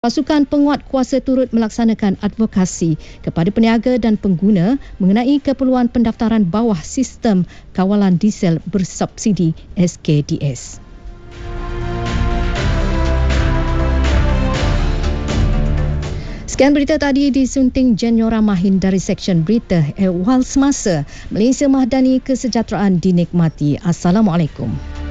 Pasukan penguat kuasa turut melaksanakan advokasi kepada peniaga dan pengguna mengenai keperluan pendaftaran bawah sistem kawalan diesel bersubsidi SKDS. Sekian berita tadi disunting Jenyora Mahin dari Seksyen Berita Ehwal Semasa. Malaysia Mahdani, kesejahteraan dinikmati. Assalamualaikum.